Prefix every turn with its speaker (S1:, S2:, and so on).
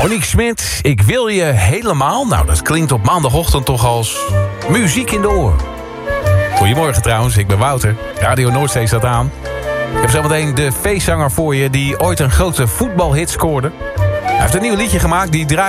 S1: Monique Smit, ik wil je helemaal. Nou, dat klinkt op maandagochtend toch als muziek in de oren. Goedemorgen trouwens, ik ben Wouter. Radio Noordzee staat aan. Ik heb zometeen de feestzanger voor je die ooit een grote voetbalhit scoorde. Hij heeft een nieuw liedje gemaakt, die draait